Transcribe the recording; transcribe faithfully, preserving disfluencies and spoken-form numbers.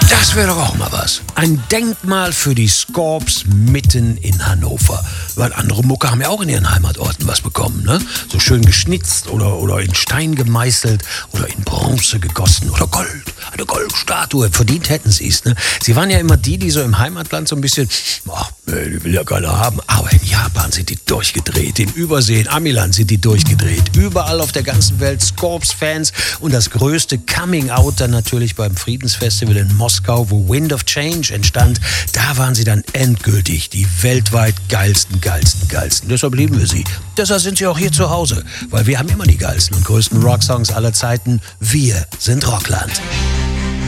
Das wäre doch auch mal was. Ein Denkmal für die Scorps mitten in Hannover. Weil andere Mucke haben ja auch in ihren Heimatorten was bekommen, ne? So schön geschnitzt oder, oder in Stein gemeißelt oder in Bronze gegossen oder Gold. Eine Goldstatue. Verdient hätten sie es, ne? Sie waren ja immer die, die so im Heimatland so ein bisschen, ach, nee, die will ja keiner haben. Aber in Japan sind die durchgedreht. In Übersee, in Amiland sind die durchgedreht. Überall auf der ganzen Welt Scorps-Fans. Und das größte Coming-out dann natürlich beim Friedensfestival in Moskau, wo Wind of Change entstand. Da waren sie dann endgültig die weltweit geilsten, geilsten, geilsten. Deshalb lieben wir sie. Deshalb sind sie auch hier zu Hause. Weil wir haben immer die geilsten und größten Rocksongs aller Zeiten. Wir sind Rockland.